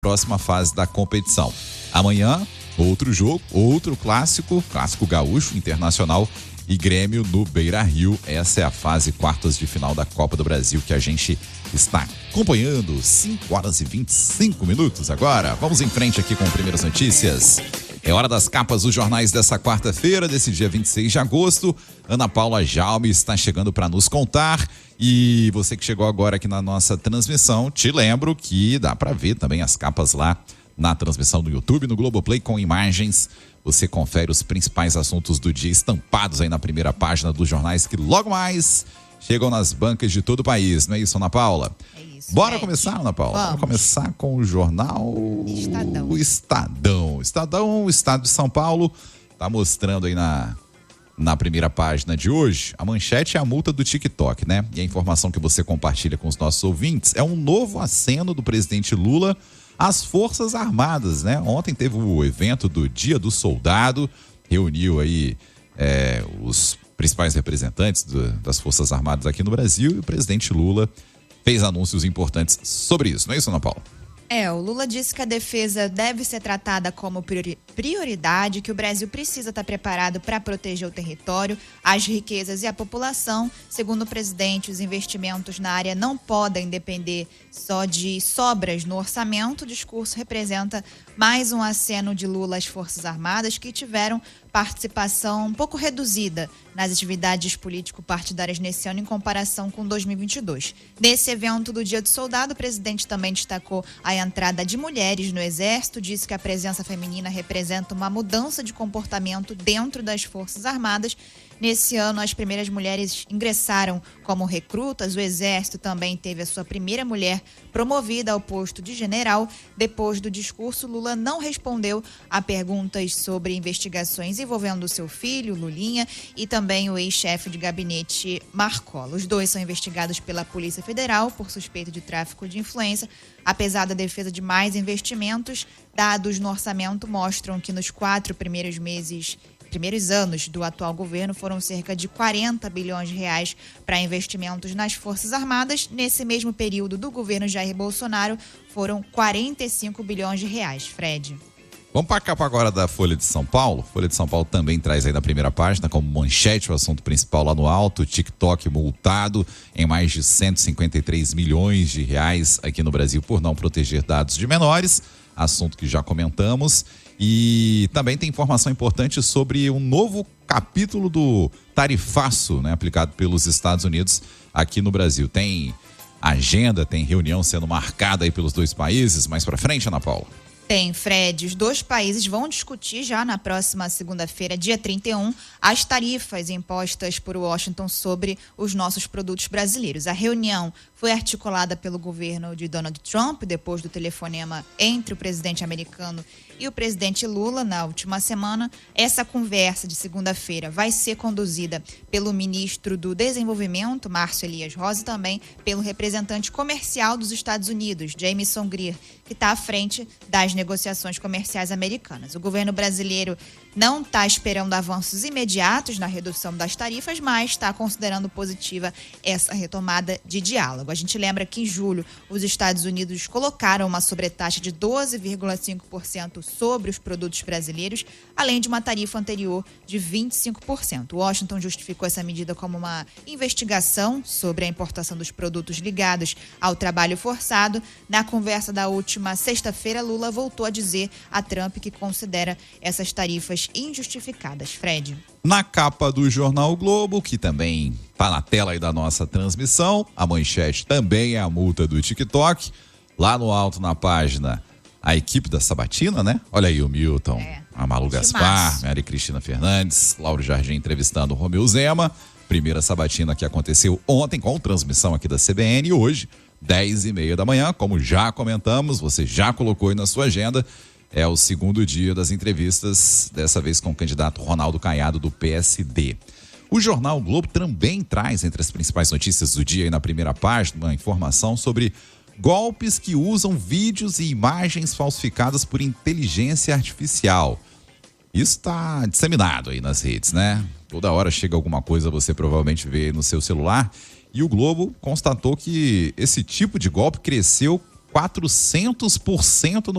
próxima fase da competição. Amanhã, outro jogo, outro clássico gaúcho, internacional e Grêmio no Beira-Rio. Essa é a fase quartas de final da Copa do Brasil que a gente está acompanhando. 5h25 agora. Vamos em frente aqui com primeiras notícias. É hora das capas dos jornais dessa quarta-feira, desse dia 26 de agosto. Ana Paula Jaume está chegando para nos contar. E você que chegou agora aqui na nossa transmissão, te lembro que dá para ver também as capas lá na transmissão do YouTube, no Globoplay, com imagens. Você confere os principais assuntos do dia estampados aí na primeira página dos jornais que logo mais chegam nas bancas de todo o país. Não é isso, Ana Paula? É isso. Bora começar, Ana Paula? Vamos. Bora começar com o jornal Estadão. O Estado de São Paulo está mostrando aí na primeira página de hoje. A manchete é a multa do TikTok, né? E a informação que você compartilha com os nossos ouvintes é um novo aceno do presidente Lula às Forças Armadas, né? Ontem teve o evento do Dia do Soldado, reuniu aí os principais representantes das Forças Armadas aqui no Brasil, e o presidente Lula fez anúncios importantes sobre isso, não é isso, Ana Paula? O Lula disse que a defesa deve ser tratada como prioridade, que o Brasil precisa estar preparado para proteger o território, as riquezas e a população. Segundo o presidente, os investimentos na área não podem depender só de sobras no orçamento. O discurso representa mais um aceno de Lula às Forças Armadas, que tiveram participação um pouco reduzida nas atividades político-partidárias nesse ano em comparação com 2022. Nesse evento do Dia do Soldado, o presidente também destacou a entrada de mulheres no Exército, disse que a presença feminina representa uma mudança de comportamento dentro das Forças Armadas. Nesse ano, as primeiras mulheres ingressaram como recrutas. O Exército também teve a sua primeira mulher promovida ao posto de general. Depois do discurso, Lula não respondeu a perguntas sobre investigações envolvendo seu filho, Lulinha, e também o ex-chefe de gabinete, Marcola. Os dois são investigados pela Polícia Federal por suspeita de tráfico de influência. Apesar da defesa de mais investimentos, dados no orçamento mostram que nos 4 primeiros anos do atual governo foram cerca de 40 bilhões de reais para investimentos nas Forças Armadas. Nesse mesmo período do governo Jair Bolsonaro, foram 45 bilhões de reais. Fred. Vamos para a capa agora da Folha de São Paulo. Folha de São Paulo também traz aí na primeira página como manchete o assunto principal lá no alto: TikTok multado em mais de 153 milhões de reais aqui no Brasil por não proteger dados de menores. Assunto que já comentamos. E também tem informação importante sobre um novo capítulo do tarifaço, né, aplicado pelos Estados Unidos aqui no Brasil. Tem agenda, tem reunião sendo marcada aí pelos dois países. Mais para frente, Ana Paula? Tem, Fred. Os dois países vão discutir já na próxima segunda-feira, dia 31, as tarifas impostas por Washington sobre os nossos produtos brasileiros. A reunião foi articulada pelo governo de Donald Trump, depois do telefonema entre o presidente americano e o presidente Lula na última semana. Essa conversa de segunda-feira vai ser conduzida pelo ministro do Desenvolvimento, Márcio Elias Rosa, e também pelo representante comercial dos Estados Unidos, Jamieson Greer, que está à frente das negociações comerciais americanas. O governo brasileiro não está esperando avanços imediatos na redução das tarifas, mas está considerando positiva essa retomada de diálogo. A gente lembra que em julho os Estados Unidos colocaram uma sobretaxa de 12,5% sobre os produtos brasileiros, além de uma tarifa anterior de 25%. Washington justificou essa medida como uma investigação sobre a importação dos produtos ligados ao trabalho forçado. Na conversa da última sexta-feira, Lula voltou a dizer a Trump que considera essas tarifas injustificadas. Fred. Na capa do jornal o Globo, que também está na tela aí da nossa transmissão, a manchete também é a multa do TikTok. Lá no alto, na página, a equipe da Sabatina, né? Olha aí o Milton, a Malu Gaspar, Maria Cristina Fernandes, Lauro Jardim entrevistando o Romeu Zema. Primeira Sabatina que aconteceu ontem com transmissão aqui da CBN, e hoje, 10h30 da manhã, como já comentamos, você já colocou aí na sua agenda, é o segundo dia das entrevistas, dessa vez com o candidato Ronaldo Caiado, do PSD. O jornal o Globo também traz, entre as principais notícias do dia, aí na primeira página, uma informação sobre golpes que usam vídeos e imagens falsificadas por inteligência artificial. Isso está disseminado aí nas redes, né? Toda hora chega alguma coisa, você provavelmente vê no seu celular. E o Globo constatou que esse tipo de golpe cresceu 400% no